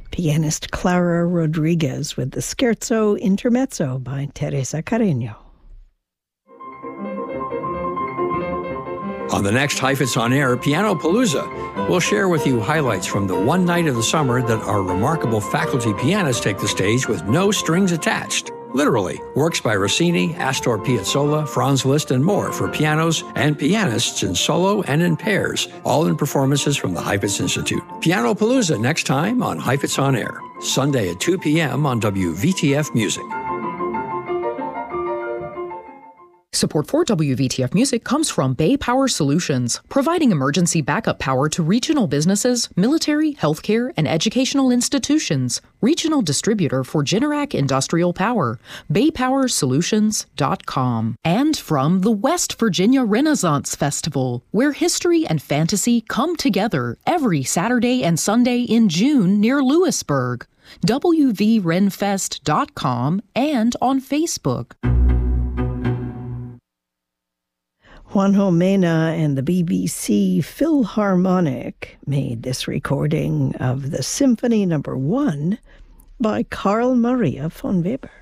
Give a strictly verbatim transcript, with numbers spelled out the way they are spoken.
Pianist Clara Rodriguez with the Scherzo Intermezzo by Teresa Carreño. On the next Heifetz On Air, Piano Palooza, we'll share with you highlights from the one night of the summer that our remarkable faculty pianists take the stage with no strings attached. Literally, works by Rossini, Astor Piazzolla, Franz Liszt, and more for pianos and pianists in solo and in pairs, all in performances from the Heifetz Institute. Piano Palooza next time on Heifetz On Air, Sunday at two p.m. on W V T F Music. Support for W V T F Music comes from Bay Power Solutions, providing emergency backup power to regional businesses, military, healthcare, and educational institutions. Regional distributor for Generac Industrial Power, bay power solutions dot com. And from the West Virginia Renaissance Festival, where history and fantasy come together every Saturday and Sunday in June near Lewisburg. W V renfest dot com and on Facebook. Juanjo Mena and the B B C Philharmonic made this recording of the Symphony Number One by Carl Maria von Weber.